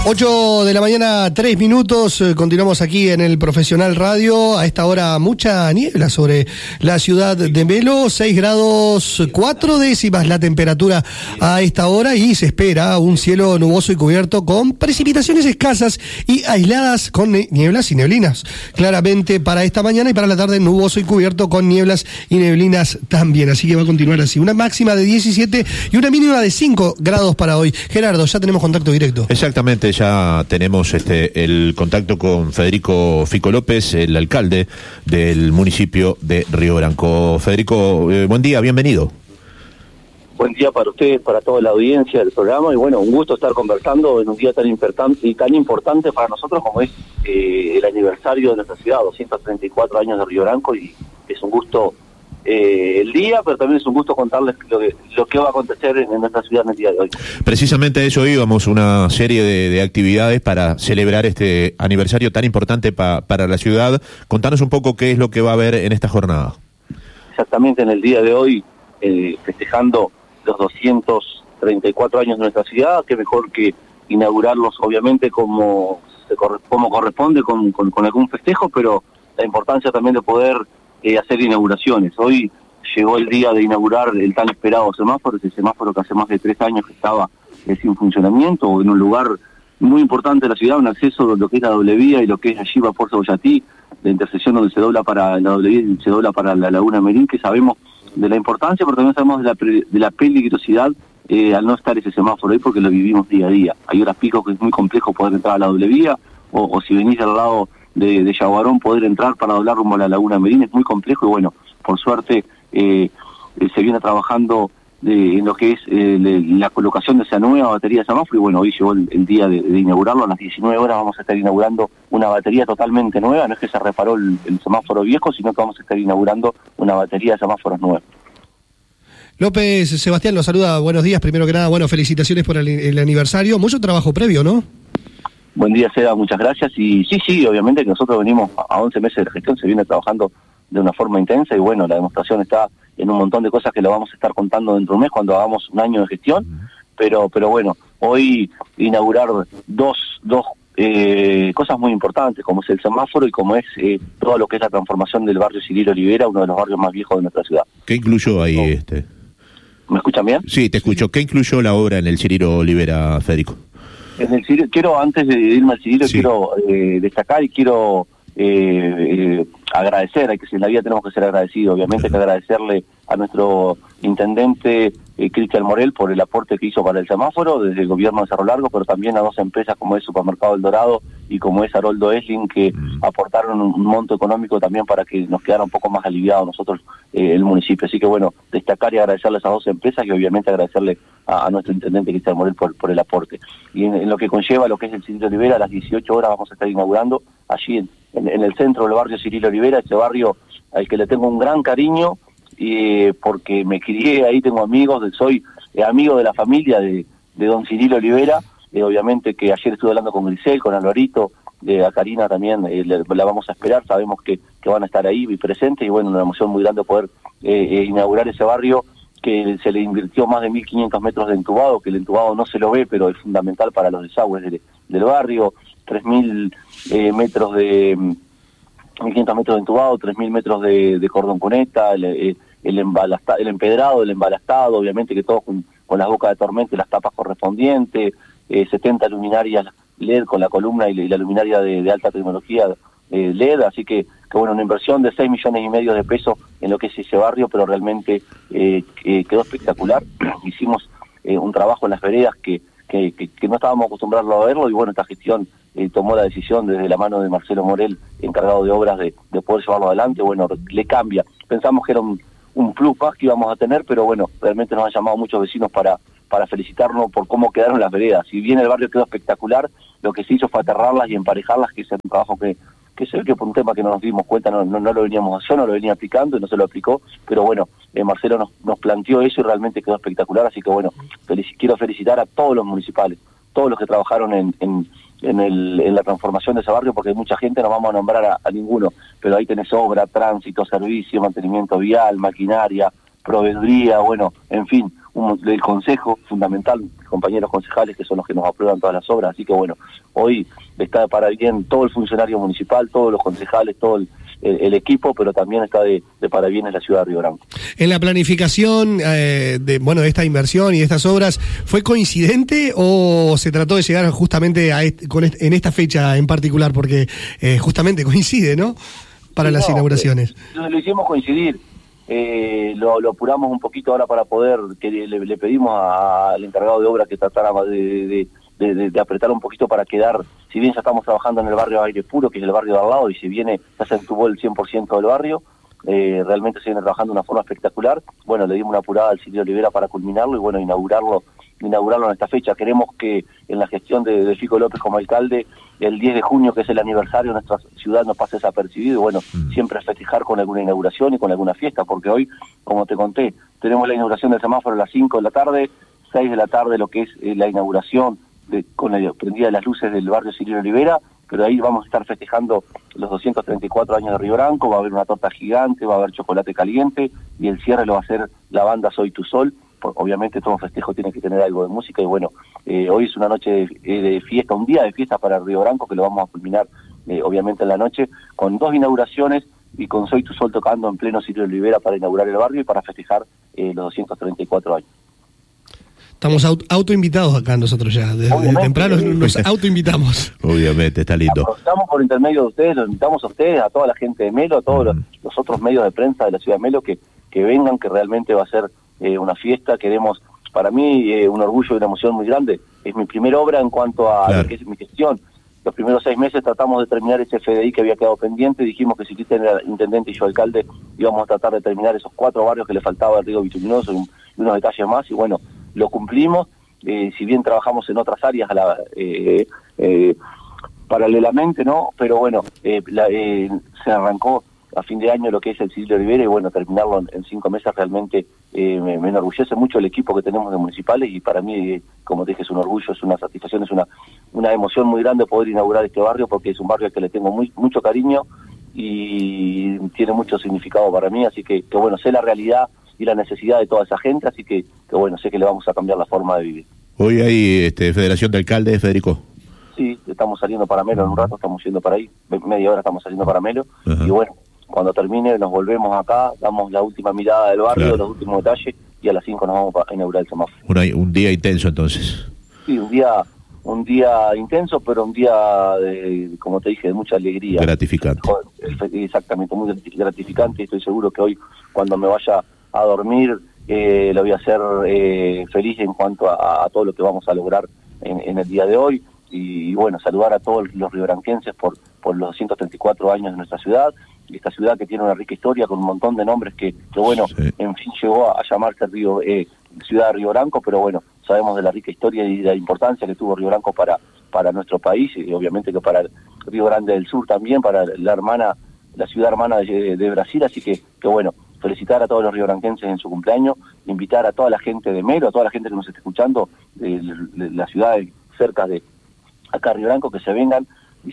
8 de la mañana, 3 minutos, continuamos aquí en el Profesional Radio. A esta hora mucha niebla sobre la ciudad de Melo, 6 grados 4 décimas la temperatura a esta hora y se espera un cielo nuboso y cubierto con precipitaciones escasas y aisladas con nieblas y neblinas. Claramente para esta mañana y para la tarde nuboso y cubierto con nieblas y neblinas también, así que va a continuar así. Una máxima de 17 y una mínima de 5 grados para hoy. Gerardo, ya tenemos contacto directo. Exactamente. Ya tenemos el contacto con Federico Fico López, el alcalde del municipio de Río Branco. Federico, buen día, bienvenido. Buen día para ustedes, para toda la audiencia del programa, y bueno, un gusto estar conversando en un día tan importante para nosotros como es el aniversario de nuestra ciudad, 234 años de Río Branco, y es un gusto el día, pero también es un gusto contarles lo que va a acontecer en nuestra ciudad en el día de hoy. Precisamente a eso íbamos, una serie de actividades para celebrar este aniversario tan importante para la ciudad. Contanos un poco qué es lo que va a haber en esta jornada. Exactamente, en el día de hoy, festejando los 234 años de nuestra ciudad, qué mejor que inaugurarlos obviamente como corresponde con algún festejo, pero la importancia también de poder hacer inauguraciones. Hoy llegó el día de inaugurar el tan esperado semáforo, ese semáforo que hace más de 3 años que estaba sin funcionamiento, en un lugar muy importante de la ciudad, un acceso de lo que es la doble vía y lo que es allí va por Cebollatí, la intersección donde se dobla para la doble vía y se dobla para la Laguna Merín, que sabemos de la importancia, pero también sabemos de la peligrosidad al no estar ese semáforo ahí, porque lo vivimos día a día. Hay horas pico que es muy complejo poder entrar a la doble vía, o si venís al lado de Yaguarón, poder entrar para doblar rumbo a la Laguna Merín es muy complejo, y bueno, por suerte se viene trabajando en lo que es la colocación de esa nueva batería de semáforo, y bueno, hoy llegó el día de inaugurarlo. A las 19 horas vamos a estar inaugurando una batería totalmente nueva, no es que se reparó el semáforo viejo, sino que vamos a estar inaugurando una batería de semáforos nueva. López, Sebastián los saluda, buenos días, primero que nada, bueno, felicitaciones por el aniversario, mucho trabajo previo, ¿no? Buen día, Seba, muchas gracias. Y sí, obviamente que nosotros venimos a 11 meses de gestión, se viene trabajando de una forma intensa, y bueno, la demostración está en un montón de cosas que lo vamos a estar contando dentro de un mes cuando hagamos un año de gestión, pero bueno, hoy inaugurar dos cosas muy importantes, como es el semáforo y como es todo lo que es la transformación del barrio Cirilo Olivera, uno de los barrios más viejos de nuestra ciudad. ¿Qué incluyó ahí ¿Me escuchan bien? Sí, te escucho. ¿Qué incluyó la obra en el Cirilo Olivera, Federico? En el Cirilo, quiero, antes de irme al Cirilo, sí, quiero destacar y quiero agradecer, en la vida tenemos que ser agradecidos, obviamente que agradecerle a nuestro intendente Cristian Morel por el aporte que hizo para el semáforo desde el gobierno de Cerro Largo, pero también a dos empresas como es Supermercado El Dorado y como es Haroldo Esling, que aportaron un monto económico también para que nos quedara un poco más aliviado nosotros el municipio. Así que bueno, destacar y agradecerle a esas dos empresas y obviamente agradecerle a nuestro intendente Cristian Morel por el aporte. Y en lo que conlleva lo que es el Cirilo Olivera, a las 18 horas vamos a estar inaugurando allí en el centro del barrio Cirilo Olivera, ese barrio al que le tengo un gran cariño, porque me crié ahí, tengo amigos, soy amigo de la familia de don Cirilo Olivera, obviamente que ayer estuve hablando con Grisel, con Alvarito, a Karina también, la vamos a esperar, sabemos que van a estar ahí presentes, y bueno, una emoción muy grande poder inaugurar ese barrio que se le invirtió más de 1.500 metros de entubado, que el entubado no se lo ve, pero es fundamental para los desagües del barrio, 3.000 metros de 1.500 metros de entubado, 3.000 metros de cordón cuneta, el empedrado, el embalastado, obviamente que todo con las bocas de tormenta y las tapas correspondientes, 70 luminarias LED con la columna y la luminaria de alta tecnología LED, así que bueno, una inversión de 6,5 millones de pesos en lo que es ese barrio, pero realmente quedó espectacular. Hicimos un trabajo en las veredas que no estábamos acostumbrados a verlo, y bueno, esta gestión tomó la decisión desde la mano de Marcelo Morel, encargado de obras, de poder llevarlo adelante. Bueno, le cambia. Pensamos que era un plus más que íbamos a tener, pero bueno, realmente nos han llamado muchos vecinos para felicitarnos por cómo quedaron las veredas. Si bien el barrio quedó espectacular, lo que se hizo fue aterrarlas y emparejarlas, que es un trabajo que se ve que por un tema que no nos dimos cuenta no lo veníamos, yo no lo venía aplicando y no se lo aplicó, pero bueno, Marcelo nos planteó eso y realmente quedó espectacular, así que bueno, quiero felicitar a todos los municipales, todos los que trabajaron en la transformación de ese barrio, porque hay mucha gente, no vamos a nombrar a ninguno, pero ahí tenés obra, tránsito, servicio, mantenimiento vial, maquinaria, proveeduría, bueno, en fin, el consejo fundamental, compañeros concejales que son los que nos aprueban todas las obras, así que bueno, hoy está para bien todo el funcionario municipal, todos los concejales, todo el equipo, pero también está de para bien en la ciudad de Río Branco. En la planificación de esta inversión y de estas obras, ¿fue coincidente o se trató de llegar justamente en esta fecha en particular? Porque justamente coincide, ¿no? Para las inauguraciones. Lo hicimos coincidir. Lo apuramos un poquito ahora para poder, que le pedimos al encargado de obra que tratara de apretar un poquito para quedar, si bien ya estamos trabajando en el barrio Aire Puro, que es el barrio de al lado, y si viene, ya se entubó el 100% del barrio, realmente se viene trabajando de una forma espectacular. Bueno, le dimos una apurada al Silvio Olivera para culminarlo y bueno, inaugurarlo en esta fecha. Queremos que en la gestión de Fico López como alcalde, el 10 de junio, que es el aniversario de nuestra ciudad, no pase desapercibido, y bueno, siempre festejar con alguna inauguración y con alguna fiesta, porque hoy, como te conté, tenemos la inauguración del semáforo a las 5 de la tarde, 6 de la tarde lo que es la inauguración con la prendida de las luces del barrio Silvio Olivera, pero ahí vamos a estar festejando los 234 años de Río Branco, va a haber una torta gigante, va a haber chocolate caliente, y el cierre lo va a hacer la banda Soy Tu Sol. Obviamente todo festejo tiene que tener algo de música, y bueno, hoy es una noche de fiesta, un día de fiesta para Río Branco, que lo vamos a culminar obviamente en la noche, con 2 inauguraciones y con Soy Tu Sol tocando en pleno Silvio Olivera para inaugurar el barrio y para festejar los 234 años. Estamos autoinvitados acá nosotros ya, desde temprano nos autoinvitamos. Obviamente, está lindo. Estamos por intermedio de ustedes, los invitamos a ustedes, a toda la gente de Melo, a todos los otros medios de prensa de la ciudad de Melo que vengan, que realmente va a ser una fiesta. Queremos, para mí, un orgullo y una emoción muy grande. Es mi primera obra en cuanto a lo que es mi gestión. Los primeros 6 meses tratamos de terminar ese FDI que había quedado pendiente. Dijimos que si Cristian era intendente y yo alcalde, íbamos a tratar de terminar esos 4 barrios que le faltaba al río Bituminoso y unos detalles más. Y bueno, lo cumplimos. Si bien trabajamos en otras áreas paralelamente, ¿no? Pero bueno, se arrancó a fin de año lo que es el Silvio Olivera, y bueno, terminarlo en 5 meses realmente me enorgullece mucho el equipo que tenemos de municipales, y para mí, como te dije, es un orgullo, es una satisfacción, es una emoción muy grande poder inaugurar este barrio, porque es un barrio al que le tengo mucho cariño y tiene mucho significado para mí, así que bueno, sé la realidad y la necesidad de toda esa gente, así que bueno, sé que le vamos a cambiar la forma de vivir. Hoy hay Federación de Alcaldes, Federico. Sí, estamos saliendo para Melo en un rato, estamos yendo para ahí, media hora estamos saliendo para Melo, y bueno, cuando termine nos volvemos acá, damos la última mirada del barrio, los últimos detalles, y a las 5 nos vamos a inaugurar el semáforo. Un día intenso entonces. Sí, un día intenso, pero un día, como te dije, de mucha alegría. Gratificante. Exactamente, muy gratificante, y estoy seguro que hoy, cuando me vaya a dormir, lo voy a hacer feliz en cuanto a todo lo que vamos a lograr en el día de hoy. Y bueno, saludar a todos los riobranquenses por los 234 años de nuestra ciudad, y esta ciudad que tiene una rica historia con un montón de nombres que bueno, sí. En fin llegó a llamarse ciudad de Río Branco, pero bueno, sabemos de la rica historia y de la importancia que tuvo Río Branco para nuestro país, y obviamente que para el Río Grande del Sur también, para la ciudad hermana de Brasil, así que bueno, felicitar a todos los riobranquenses en su cumpleaños, invitar a toda la gente de Melo, a toda la gente que nos está escuchando, de la ciudad cerca de acá Río Branco, que se vengan.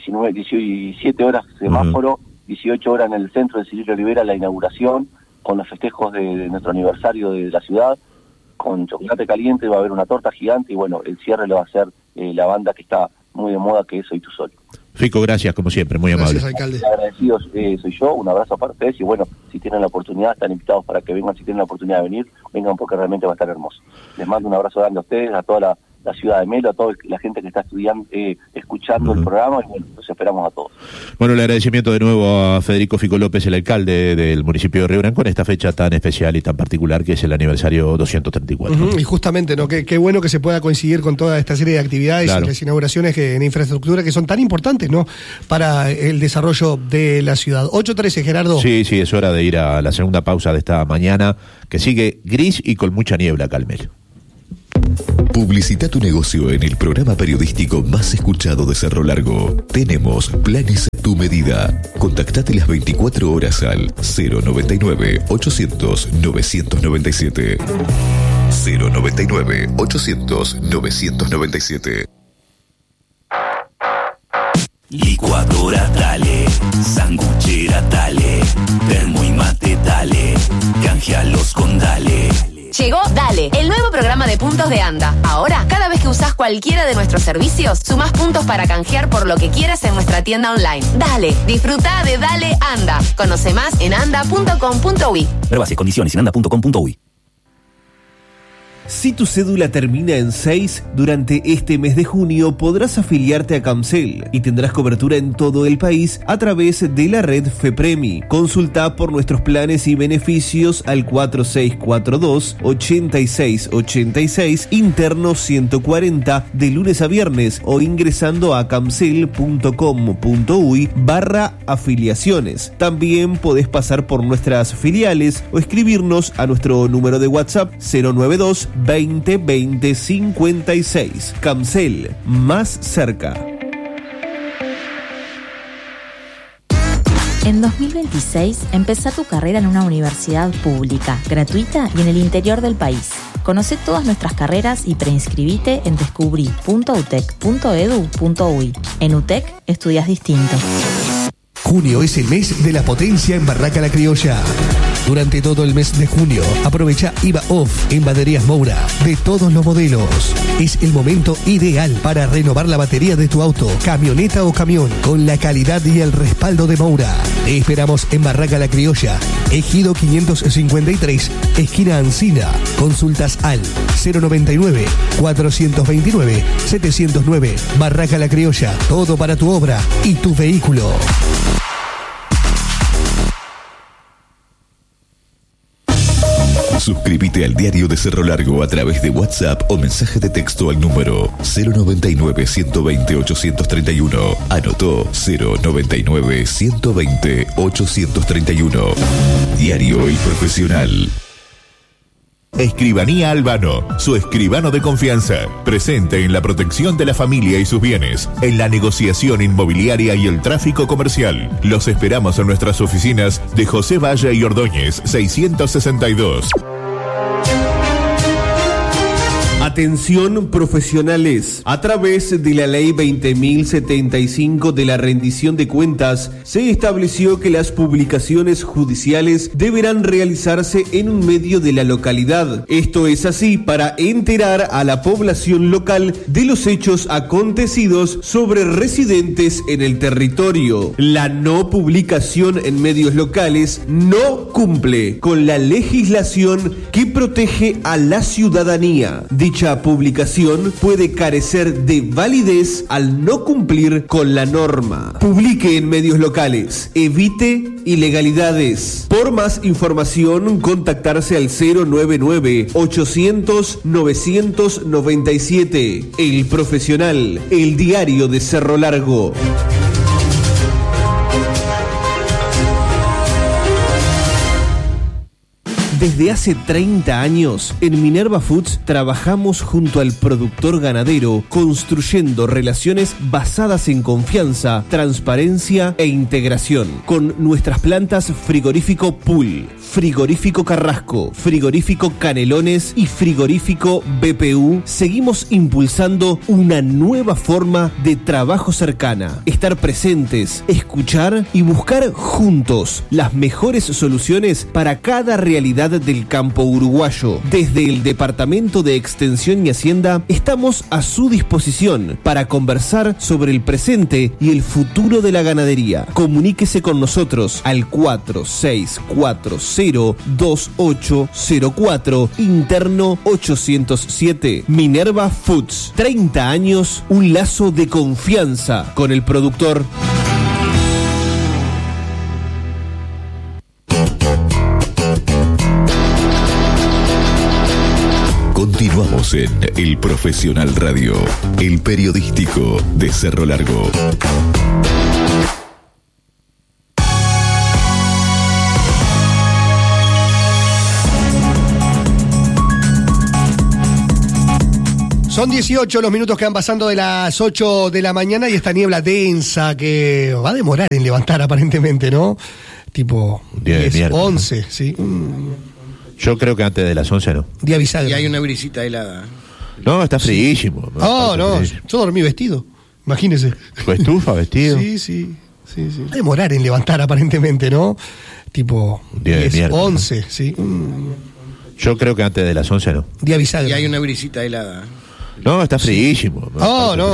17 horas semáforo, 18 horas en el centro de Silvio Olivera, la inauguración, con los festejos de nuestro aniversario de la ciudad, con chocolate caliente, va a haber una torta gigante, y bueno, el cierre lo va a hacer la banda que está muy de moda, que es Soy Tu Sol. Fico, gracias, como siempre, muy amable. Gracias, alcalde. Agradecido soy yo, un abrazo para ustedes, y bueno, si tienen la oportunidad, están invitados para que vengan, si tienen la oportunidad de venir, vengan, porque realmente va a estar hermoso. Les mando un abrazo grande a ustedes, a toda la ciudad de Melo, a toda la gente que está estudiando, escuchando el programa, y bueno, los esperamos a todos. Bueno, el agradecimiento de nuevo a Federico Fico López, el alcalde del municipio de Río Branco, en esta fecha tan especial y tan particular que es el aniversario 234. Y justamente, ¿no? Qué bueno que se pueda coincidir con toda esta serie de actividades, claro, y las inauguraciones en infraestructura que son tan importantes, ¿no?, para el desarrollo de la ciudad. 8:13, Gerardo. Sí, es hora de ir a la segunda pausa de esta mañana, que sigue gris y con mucha niebla acá en Melo. Publicita tu negocio en el programa periodístico más escuchado de Cerro Largo. Tenemos planes a tu medida. Contactate las 24 horas al 099-800-997. 099-800-997. Licuadora dale, sanguchera dale, termo y mate dale, canjealos con dale. Llegó Dale, el nuevo programa de puntos de ANDA. Ahora, cada vez que usás cualquiera de nuestros servicios, sumás puntos para canjear por lo que quieras en nuestra tienda online. Dale, disfruta de Dale ANDA. Conoce más en anda.com.uy. Ver bases, condiciones en anda.com.uy. Si tu cédula termina en 6, durante este mes de junio podrás afiliarte a Camcel y tendrás cobertura en todo el país a través de la red FEPREMI. Consulta por nuestros planes y beneficios al 4642-8686, interno 140, de lunes a viernes, o ingresando a camcel.com.uy/afiliaciones. También podés pasar por nuestras filiales o escribirnos a nuestro número de WhatsApp 092 20 20 56. Camcel, más cerca. En 2026, empezá tu carrera en una universidad pública, gratuita y en el interior del país. Conoce todas nuestras carreras y preinscribite en descubri.utec.edu.uy. En UTEC, estudias distinto. Junio es el mes de la potencia en Barraca La Criolla. Durante todo el mes de junio, aprovecha IVA off en baterías Moura de todos los modelos. Es el momento ideal para renovar la batería de tu auto, camioneta o camión con la calidad y el respaldo de Moura. Te esperamos en Barraca La Criolla, Ejido 553, esquina Ancina. Consultas al 099-429-709. Barraca La Criolla, todo para tu obra y tu vehículo. Suscríbete al Diario de Cerro Largo a través de WhatsApp o mensaje de texto al número 099-120-831. Anotó 099-120-831. Diario El Profesional. Escribanía Albano, su escribano de confianza, presente en la protección de la familia y sus bienes, en la negociación inmobiliaria y el tráfico comercial. Los esperamos en nuestras oficinas de José Valle y Ordóñez, 662. Atención profesionales. A través de la Ley 20.075 de la rendición de cuentas, se estableció que las publicaciones judiciales deberán realizarse en un medio de la localidad. Esto es así para enterar a la población local de los hechos acontecidos sobre residentes en el territorio. La no publicación en medios locales no cumple con la legislación que protege a la ciudadanía. Dicha publicación puede carecer de validez al no cumplir con la norma. Publique en medios locales. Evite ilegalidades. Por más información, contactarse al 099-800-997. El Profesional, el diario de Cerro Largo. Desde hace 30 años, en Minerva Foods trabajamos junto al productor ganadero, construyendo relaciones basadas en confianza, transparencia e integración. Con nuestras plantas Frigorífico Pool, Frigorífico Carrasco, Frigorífico Canelones y Frigorífico BPU, seguimos impulsando una nueva forma de trabajo cercana. Estar presentes, escuchar y buscar juntos las mejores soluciones para cada realidad del campo uruguayo. Desde el Departamento de Extensión y Hacienda estamos a su disposición para conversar sobre el presente y el futuro de la ganadería. Comuníquese con nosotros al 46402804, interno 807. Minerva Foods, 30 años, un lazo de confianza con el productor. Continuamos en El Profesional Radio, el periodístico de Cerro Largo. Son 18 los minutos que van pasando de las 8 de la mañana y esta niebla densa que va a demorar en levantar aparentemente, ¿no? Tipo 10, 11, ¿sí? Yo creo que antes de las 11 no. Día bisagra. Y hay una brisita helada. No, está fríísimo. No, yo dormí vestido, imagínese. ¿Con estufa, vestido? Sí. Va a demorar en levantar aparentemente, ¿no? Tipo 10, 11, ¿sí? Yo creo que antes de las 11 no. Día bisagra. Y hay una brisita helada. No, está fríísimo. No,